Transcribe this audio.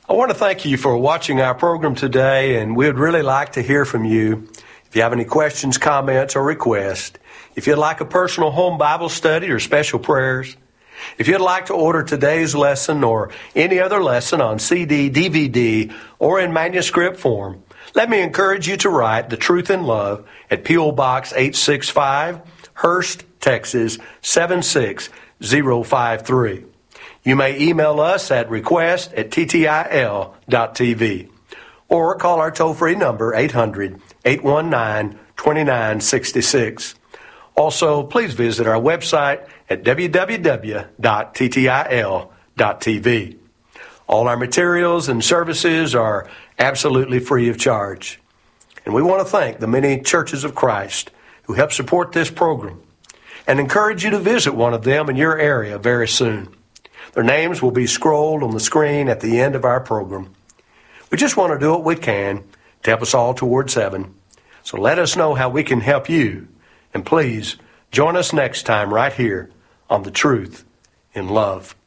I want to thank you for watching our program today, and we would really like to hear from you. If you have any questions, comments, or requests, if you'd like a personal home Bible study or special prayers, if you'd like to order today's lesson or any other lesson on CD, DVD, or in manuscript form, let me encourage you to write The Truth in Love at P.O. Box 865, Hurst, Texas 76053. You may email us at request@ttil.tv or call our toll-free number 800-819-2966. Also, please visit our website at www.ttil.tv. All our materials and services are absolutely free of charge. And we want to thank the many churches of Christ who help support this program and encourage you to visit one of them in your area very soon. Their names will be scrolled on the screen at the end of our program. We just want to do what we can to help us all towards heaven. So let us know how we can help you. And please join us next time right here on The Truth in Love.